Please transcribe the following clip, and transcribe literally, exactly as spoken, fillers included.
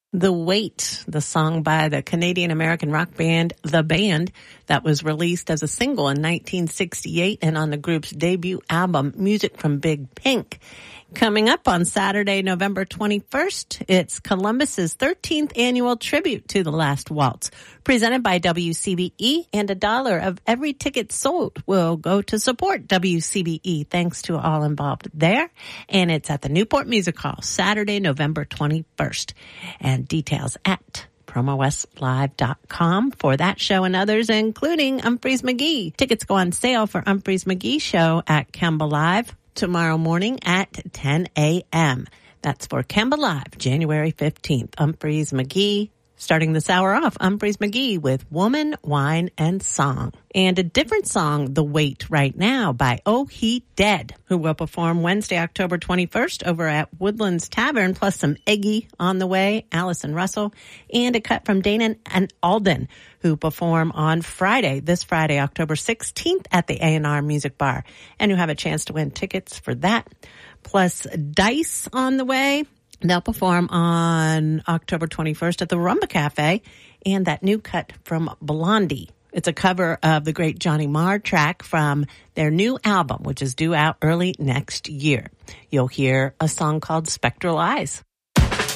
The Weight, the song by the Canadian-American rock band The Band that was released as a single in nineteen sixty-eight and on the group's debut album, Music from Big Pink. Coming up on Saturday, November twenty-first, it's Columbus's thirteenth annual tribute to The Last Waltz, presented by W C B E, and a dollar of every ticket sold will go to support W C B E. Thanks to all involved there. And it's at the Newport Music Hall, Saturday, November twenty-first. And details at promo west live dot com for that show and others, including Umphrey's McGee. Tickets go on sale for Umphrey's McGee show at Kemba Live tomorrow morning at ten a.m. That's for Kemba Live, January fifteenth. Umphrey's McGee, starting this hour off, Umphrey's McGee with Woman, Wine, and Song. And a different song, The Weight, right now by Oh He Dead, who will perform Wednesday, October twenty-first over at Woodlands Tavern, plus some Eggy on the way, Allison Russell, and a cut from Dana and Alden, who perform on Friday, this Friday, October sixteenth at the A and R Music Bar, and who have a chance to win tickets for that, plus Dice on the way. They'll perform on October twenty-first at the Rumba Cafe, and that new cut from Blondie. It's a cover of the great Johnny Marr track from their new album, which is due out early next year. You'll hear a song called Spectral Eyes.